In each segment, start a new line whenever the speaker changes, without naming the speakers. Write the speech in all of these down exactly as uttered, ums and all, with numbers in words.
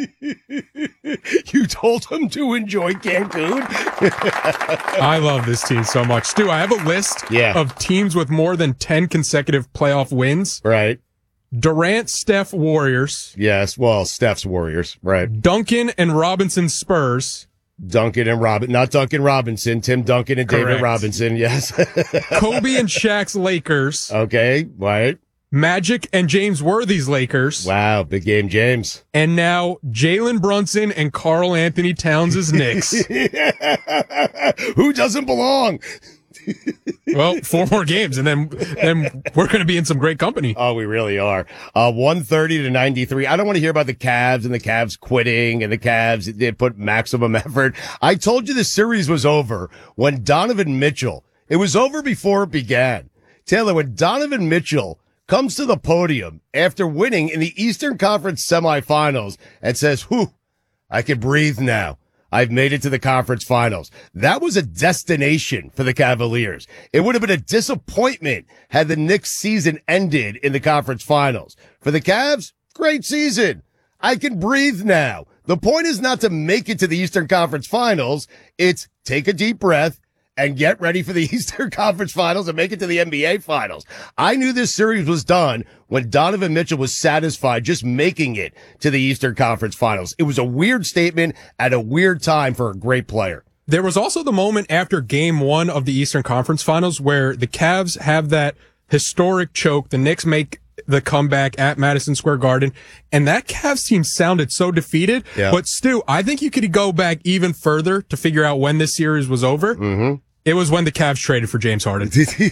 You told him to enjoy Cancun?
I love this team so much. Stu, I have a list
yeah.
of teams with more than ten consecutive playoff wins.
Right.
Durant, Steph, Warriors.
Yes, well, Steph's Warriors, right.
Duncan and Robinson, Spurs.
Duncan and Robin, not Duncan Robinson, Tim Duncan and
Correct.
David Robinson, yes.
Kobe and Shaq's Lakers.
Okay, right.
Magic and James Worthy's Lakers.
Wow, big game, James.
And now Jalen Brunson and Karl Anthony Towns' Knicks.
Who doesn't belong?
Well, four more games, and then then we're going to be in some great company.
Oh, we really are. Uh, one thirty to ninety-three. I don't want to hear about the Cavs and the Cavs quitting and the Cavs they put maximum effort. I told you the series was over when Donovan Mitchell, it was over before it began. Taylor, when Donovan Mitchell comes to the podium after winning in the Eastern Conference semifinals and says, whew, I can breathe now. I've made it to the conference finals. That was a destination for the Cavaliers. It would have been a disappointment had the Knicks season ended in the conference finals. For the Cavs, great season. I can breathe now. The point is not to make it to the Eastern Conference finals. It's take a deep breath and get ready for the Eastern Conference finals and make it to the N B A finals. I knew this series was done when Donovan Mitchell was satisfied just making it to the Eastern Conference finals. It was a weird statement at a weird time for a great player.
There was also the moment after game one of the Eastern Conference finals where the Cavs have that historic choke. The Knicks make the comeback at Madison Square Garden, and that Cavs team sounded so defeated.
Yeah.
But Stu, I think you could go back even further to figure out when this series was over.
Mm-hmm.
It was when the Cavs traded for James Harden.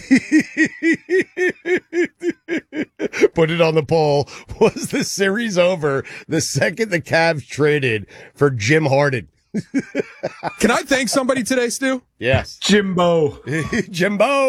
Put it on the poll. Was the series over the second the Cavs traded for Jim Harden?
Can I thank somebody today, Stu?
Yes.
Jimbo.
Jimbo.